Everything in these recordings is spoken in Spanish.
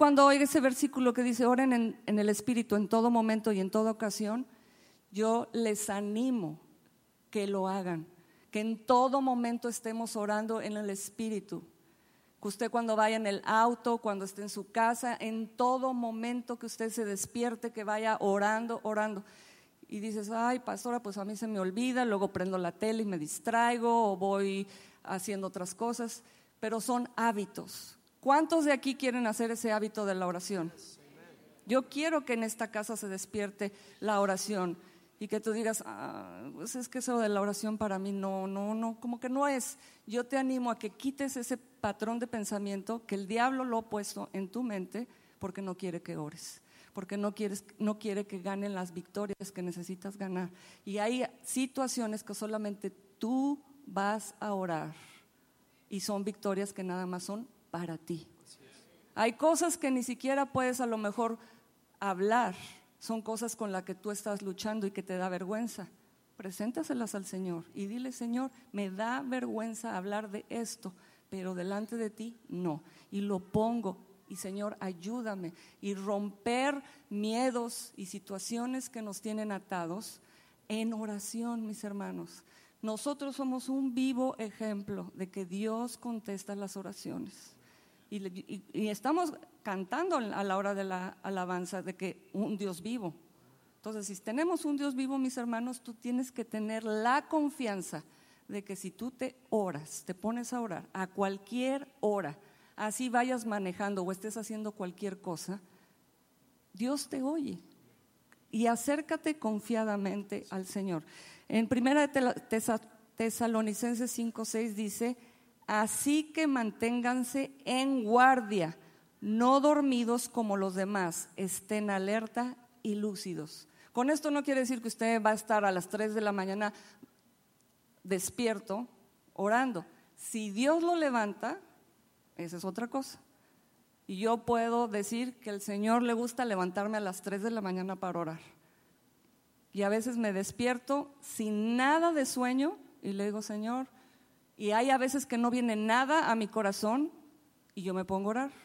cuando oiga ese versículo que dice oren en el Espíritu en todo momento y en toda ocasión, yo les animo que lo hagan, que en todo momento estemos orando en el Espíritu. Que usted cuando vaya en el auto, cuando esté en su casa, en todo momento que usted se despierte, que vaya orando. Y dices, ay pastora, pues a mí se me olvida, luego prendo la tele y me distraigo o voy haciendo otras cosas, pero son hábitos. ¿Cuántos de aquí quieren hacer ese hábito de la oración? Yo quiero que en esta casa se despierte la oración y que tú digas, pues es que eso de la oración para mí no, como que no es. Yo te animo a que quites ese patrón de pensamiento que el diablo lo ha puesto en tu mente porque no quiere que ores, porque no quiere que ganen las victorias que necesitas ganar. Y hay situaciones que solamente tú vas a orar y son victorias que nada más son para ti. Hay cosas que ni siquiera puedes a lo mejor hablar, son cosas con las que tú estás luchando y que te da vergüenza. Preséntaselas al Señor y dile, Señor, me da vergüenza hablar de esto, pero delante de ti no. Y lo pongo, y Señor, ayúdame. Y romper miedos y situaciones que nos tienen atados en oración, mis hermanos. Nosotros somos un vivo ejemplo de que Dios contesta las oraciones. Y estamos cantando a la hora de la alabanza de que un Dios vivo. Entonces, si tenemos un Dios vivo, mis hermanos, tú tienes que tener la confianza de que si tú te pones a orar a cualquier hora, así vayas manejando o estés haciendo cualquier cosa, Dios te oye. Y acércate confiadamente al Señor. En 1 Tesalonicenses 5:6 dice, así que manténganse en guardia, no dormidos como los demás, estén alerta y lúcidos. Con esto no quiere decir que usted va a estar a las 3 de la mañana despierto orando. Si Dios lo levanta, esa es otra cosa. Y yo puedo decir que al Señor le gusta levantarme a las 3 de la mañana para orar. Y a veces me despierto sin nada de sueño y le digo, Señor, y hay a veces que no viene nada a mi corazón y yo me pongo a orar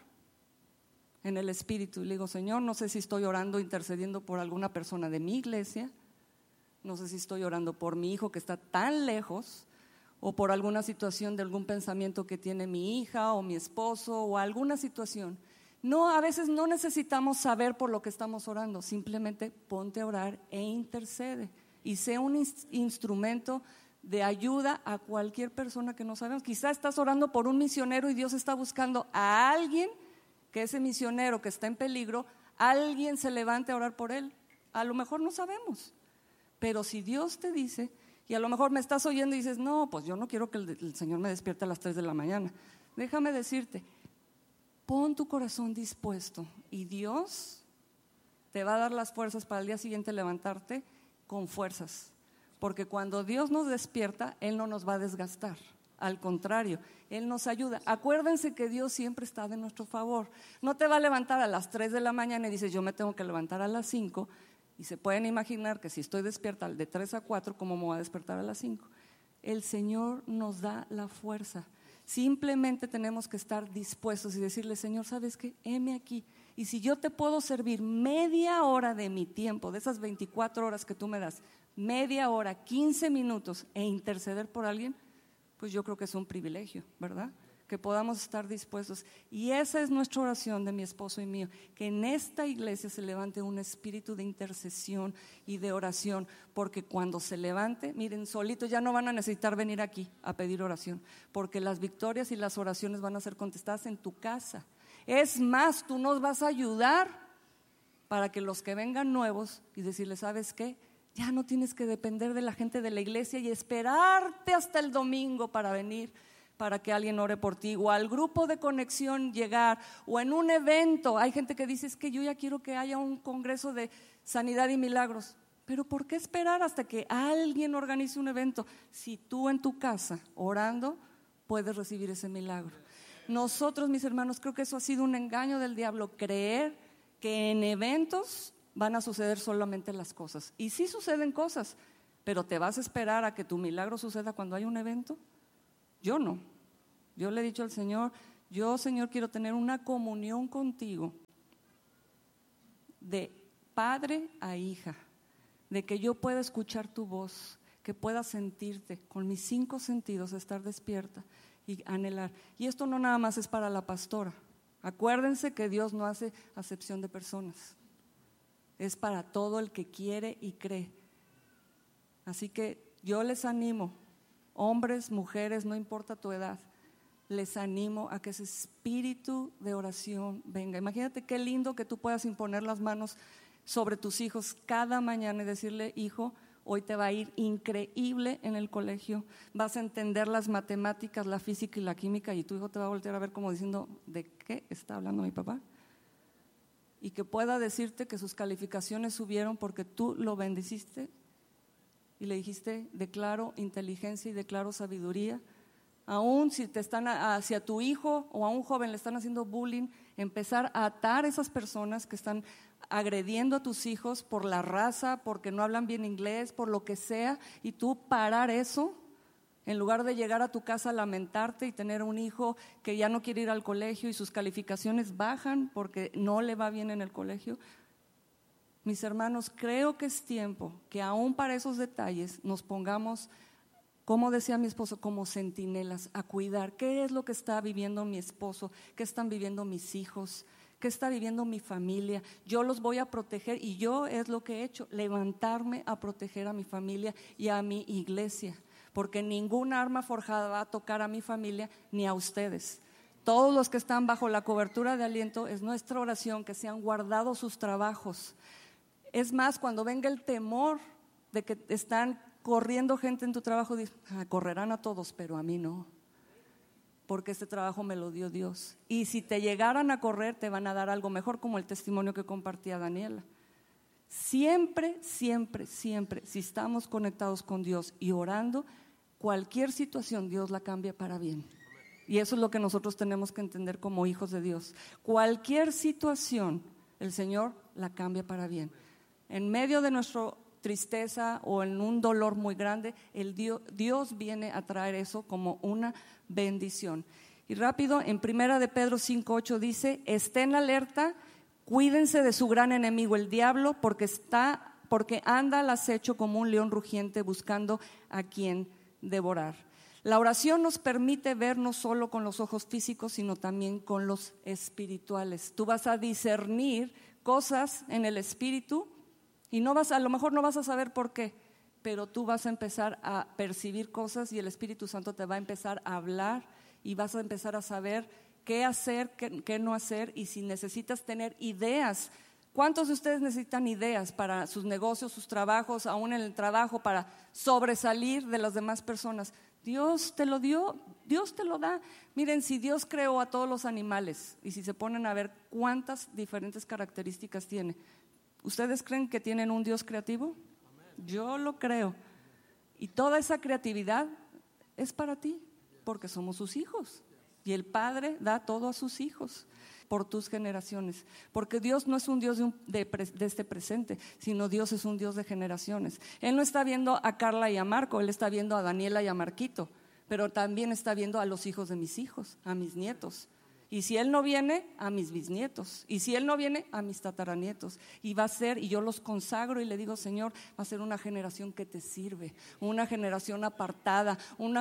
en el Espíritu y le digo, Señor, no sé si estoy orando, intercediendo por alguna persona de mi iglesia, no sé si estoy orando por mi hijo que está tan lejos o por alguna situación de algún pensamiento que tiene mi hija o mi esposo o alguna situación. No, a veces no necesitamos saber por lo que estamos orando, simplemente ponte a orar e intercede y sé un instrumento de ayuda a cualquier persona que no sabemos. Quizá estás orando por un misionero y Dios está buscando a alguien que ese misionero que está en peligro, alguien se levante a orar por él. A lo mejor no sabemos, pero si Dios te dice, y a lo mejor me estás oyendo y dices, no, pues yo no quiero que el Señor me despierte a las 3 de la mañana. Déjame decirte, pon tu corazón dispuesto y Dios te va a dar las fuerzas para el día siguiente levantarte con fuerzas. Porque cuando Dios nos despierta, Él no nos va a desgastar. Al contrario, Él nos ayuda. Acuérdense que Dios siempre está de nuestro favor. No te va a levantar a las 3 de la mañana y dices, yo me tengo que levantar a las 5. Y se pueden imaginar que si estoy despierta de 3 a 4, ¿cómo me voy a despertar a las 5? El Señor nos da la fuerza. Simplemente tenemos que estar dispuestos y decirle, Señor, ¿sabes qué? Heme aquí. Y si yo te puedo servir media hora de mi tiempo, de esas 24 horas que tú me das, media hora, 15 minutos e interceder por alguien, pues yo creo que es un privilegio, ¿verdad? Que podamos estar dispuestos. Y esa es nuestra oración de mi esposo y mío, que en esta iglesia se levante un espíritu de intercesión y de oración, porque cuando se levante, miren, solitos ya no van a necesitar venir aquí a pedir oración, porque las victorias y las oraciones van a ser contestadas en tu casa. Es más, tú nos vas a ayudar para que los que vengan nuevos y decirles, ¿sabes qué? Ya no tienes que depender de la gente de la iglesia y esperarte hasta el domingo para venir, para que alguien ore por ti, o al grupo de conexión llegar, o en un evento. Hay gente que dice, es que yo ya quiero que haya un congreso de sanidad y milagros. Pero ¿por qué esperar hasta que alguien organice un evento? Si tú en tu casa, orando, puedes recibir ese milagro. Nosotros, mis hermanos, creo que eso ha sido un engaño del diablo, creer que en eventos van a suceder solamente las cosas. Y sí suceden cosas, pero ¿te vas a esperar a que tu milagro suceda cuando hay un evento? Yo no. Yo le he dicho al Señor, yo, Señor, quiero tener una comunión contigo de padre a hija, de que yo pueda escuchar tu voz, que pueda sentirte con mis 5 sentidos, estar despierta y anhelar. Y esto no nada más es para la pastora. Acuérdense que Dios no hace acepción de personas, es para todo el que quiere y cree. Así que yo les animo, hombres, mujeres, no importa tu edad, les animo a que ese espíritu de oración venga. Imagínate qué lindo que tú puedas imponer las manos sobre tus hijos cada mañana y decirle: hijo, hoy te va a ir increíble en el colegio, vas a entender las matemáticas, la física y la química, y tu hijo te va a voltear a ver como diciendo: ¿de qué está hablando mi papá? Y que pueda decirte que sus calificaciones subieron porque tú lo bendeciste y le dijiste: declaro inteligencia y declaro sabiduría. Aún si te están hacia tu hijo o a un joven le están haciendo bullying, empezar a atar a esas personas que están agrediendo a tus hijos por la raza, porque no hablan bien inglés, por lo que sea, y tú parar eso, en lugar de llegar a tu casa a lamentarte y tener un hijo que ya no quiere ir al colegio y sus calificaciones bajan porque no le va bien en el colegio. Mis hermanos, creo que es tiempo que aún para esos detalles nos pongamos, como decía mi esposo, como centinelas, a cuidar qué es lo que está viviendo mi esposo, qué están viviendo mis hijos, qué está viviendo mi familia. Yo los voy a proteger, y yo es lo que he hecho, levantarme a proteger a mi familia y a mi iglesia, porque ninguna arma forjada va a tocar a mi familia ni a ustedes. Todos los que están bajo la cobertura de Aliento, es nuestra oración que sean guardados sus trabajos. Es más, cuando venga el temor de que están corriendo gente en tu trabajo, correrán a todos, pero a mí no, porque este trabajo me lo dio Dios. Y si te llegaran a correr, te van a dar algo mejor, como el testimonio que compartía Daniela. Siempre, siempre, siempre, si estamos conectados con Dios y orando, cualquier situación Dios la cambia para bien. Y eso es lo que nosotros tenemos que entender como hijos de Dios. Cualquier situación, el Señor la cambia para bien. En medio de nuestra tristeza o en un dolor muy grande, Dios viene a traer eso como una bendición. Y rápido, en 1 de Pedro 5:8 dice: estén alerta, cuídense de su gran enemigo el diablo, porque anda al acecho como un león rugiente buscando a quien devorar. La oración nos permite ver no solo con los ojos físicos, sino también con los espirituales. Tú vas a discernir cosas en el espíritu y a lo mejor no vas a saber por qué, pero tú vas a empezar a percibir cosas y el Espíritu Santo te va a empezar a hablar y vas a empezar a saber qué hacer, qué no hacer, y si necesitas tener ideas. ¿Cuántos de ustedes necesitan ideas para sus negocios, sus trabajos, aún en el trabajo, para sobresalir de las demás personas? Dios te lo dio, Dios te lo da. Miren, si Dios creó a todos los animales y si se ponen a ver cuántas diferentes características tiene, ¿ustedes creen que tienen un Dios creativo? Yo lo creo. Y toda esa creatividad es para ti, porque somos sus hijos. Y el Padre da todo a sus hijos por tus generaciones. Porque Dios no es un Dios de este presente, sino Dios es un Dios de generaciones. Él no está viendo a Carla y a Marco, Él está viendo a Daniela y a Marquito, pero también está viendo a los hijos de mis hijos, a mis nietos. Y si Él no viene, a mis bisnietos. Y si Él no viene, a mis tataranietos. Y va a ser, y yo los consagro y le digo: Señor, va a ser una generación que te sirve, una generación apartada,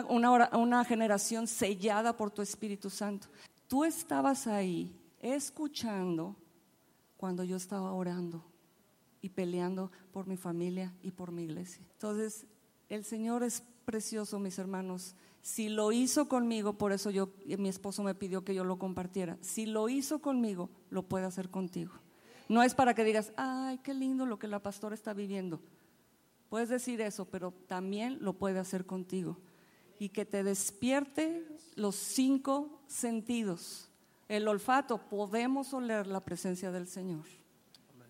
una generación sellada por tu Espíritu Santo. Tú estabas ahí escuchando cuando yo estaba orando y peleando por mi familia y por mi iglesia. Entonces, el Señor es precioso, mis hermanos. Si lo hizo conmigo, por eso mi esposo me pidió que yo lo compartiera. Si lo hizo conmigo, lo puede hacer contigo. No es para que digas: ay, qué lindo lo que la pastora está viviendo. Puedes decir eso, pero también lo puede hacer contigo. Y que te despierte los 5 sentidos. El olfato, podemos oler la presencia del Señor. Amén.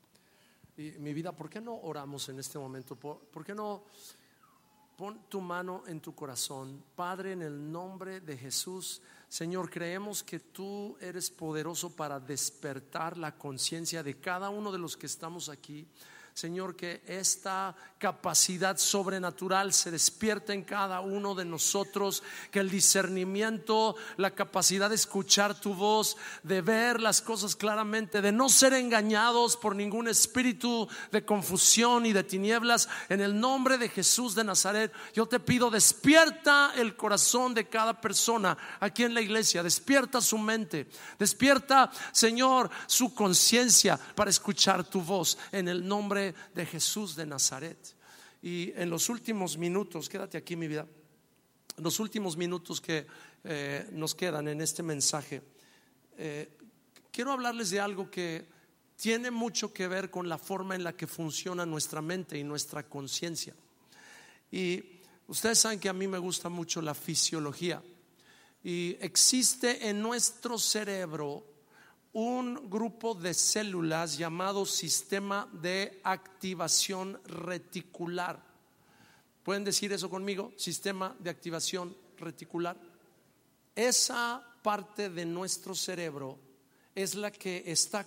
Y mi vida, ¿por qué no oramos en este momento? ¿Por qué no pon tu mano en tu corazón? Padre, en el nombre de Jesús, Señor, creemos que tú eres poderoso para despertar la conciencia de cada uno de los que estamos aquí. Señor, que esta capacidad sobrenatural se despierta en cada uno de nosotros, que el discernimiento, la capacidad de escuchar tu voz, de ver las cosas claramente, de no ser engañados por ningún espíritu de confusión y de tinieblas, en el nombre de Jesús de Nazaret, yo te pido, despierta el corazón de cada persona aquí en la iglesia, despierta su mente, despierta, Señor, su conciencia para escuchar tu voz en el nombre de Jesús de Nazaret. Y en los últimos minutos, quédate aquí, mi vida, en los últimos minutos que nos quedan en este mensaje, quiero hablarles de algo que tiene mucho que ver con la forma en la que funciona nuestra mente y nuestra conciencia. Y ustedes saben que a mí me gusta mucho la fisiología, y existe en nuestro cerebro un grupo de células llamado sistema de activación reticular. ¿Pueden decir eso conmigo? Sistema de activación reticular. Esa parte de nuestro cerebro es la que está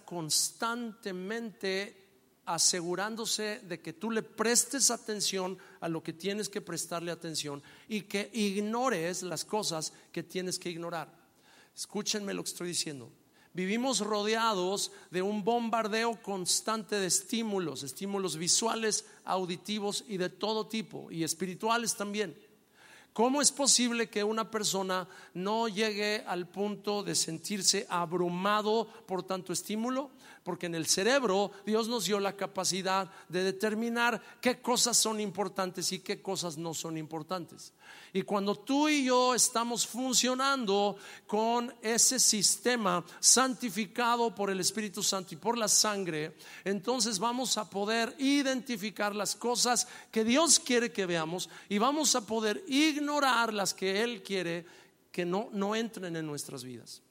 constantemente asegurándose de que tú le prestes atención a lo que tienes que prestarle atención y que ignores las cosas que tienes que ignorar. Escúchenme lo que estoy diciendo. Vivimos rodeados de un bombardeo constante de estímulos visuales, auditivos y de todo tipo, y espirituales también. ¿Cómo es posible que una persona no llegue al punto de sentirse abrumado por tanto estímulo? Porque en el cerebro Dios nos dio la capacidad de determinar qué cosas son importantes y qué cosas no son importantes. Y cuando tú y yo estamos funcionando con ese sistema santificado por el Espíritu Santo y por la sangre, entonces vamos a poder identificar las cosas que Dios quiere que veamos y vamos a poder ignorar las que Él quiere que no entren en nuestras vidas.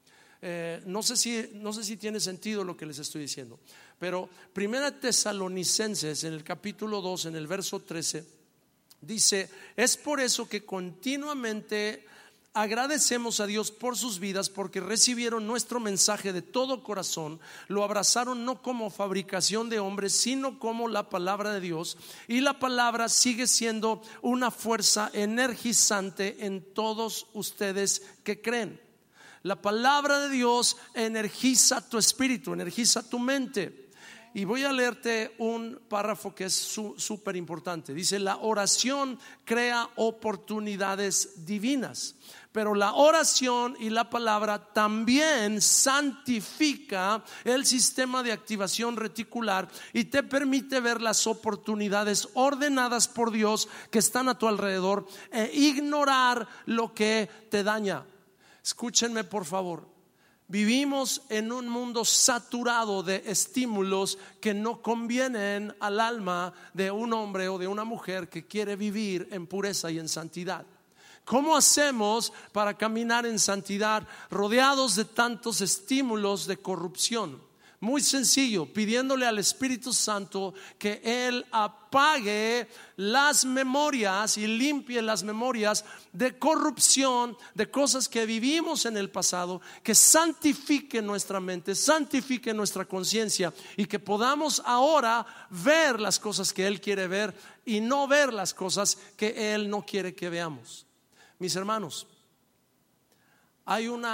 No sé si tiene sentido lo que les estoy diciendo, pero Primera Tesalonicenses, en el capítulo 2, en el verso 13, dice: es por eso que continuamente agradecemos a Dios por sus vidas, porque recibieron nuestro mensaje de todo corazón, lo abrazaron no como fabricación de hombres, sino como la palabra de Dios, y la palabra sigue siendo una fuerza energizante en todos ustedes que creen. La palabra de Dios energiza tu espíritu, energiza tu mente. Y voy a leerte un párrafo que es súper importante. Dice: la oración crea oportunidades divinas, pero la oración y la palabra también santifica el sistema de activación reticular y te permite ver las oportunidades ordenadas por Dios que están a tu alrededor e ignorar lo que te daña. Escúchenme por favor. Vivimos en un mundo saturado de estímulos que no convienen al alma de un hombre o de una mujer que quiere vivir en pureza y en santidad. ¿Cómo hacemos para caminar en santidad rodeados de tantos estímulos de corrupción? Muy sencillo, pidiéndole al Espíritu Santo que Él apague las memorias y limpie las memorias de corrupción, de cosas que vivimos en el pasado, que santifique nuestra mente, santifique nuestra conciencia y que podamos ahora ver las cosas que Él quiere ver y no ver las cosas que Él no quiere que veamos. Mis hermanos, hay un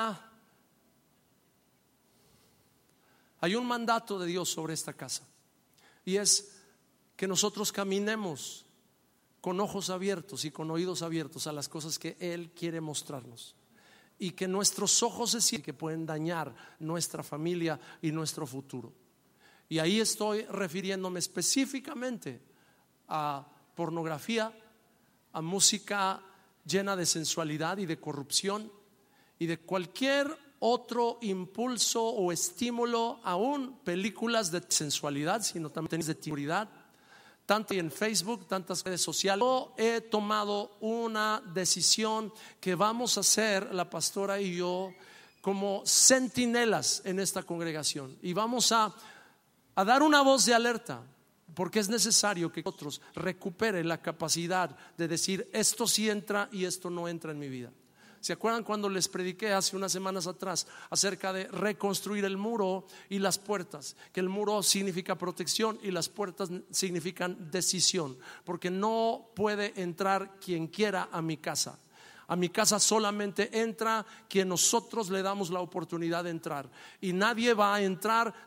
mandato de Dios sobre esta casa, y es que nosotros caminemos con ojos abiertos y con oídos abiertos a las cosas que Él quiere mostrarnos, y que nuestros ojos se cierren, que pueden dañar nuestra familia y nuestro futuro. Y ahí estoy refiriéndome específicamente a pornografía, a música llena de sensualidad y de corrupción y de cualquier otro impulso o estímulo, aún películas de sensualidad, sino también de timoridad, tanto en Facebook, tantas redes sociales. Yo he tomado una decisión que vamos a hacer la pastora y yo como centinelas en esta congregación, y vamos a dar una voz de alerta, porque es necesario que nosotros recuperen la capacidad de decir: esto sí entra y esto no entra en mi vida. ¿Se acuerdan cuando les prediqué hace unas semanas atrás acerca de reconstruir el muro y las puertas? Que el muro significa protección y las puertas significan decisión, porque no puede entrar quien quiera a mi casa. A mi casa solamente entra quien nosotros le damos la oportunidad de entrar, y nadie va a entrar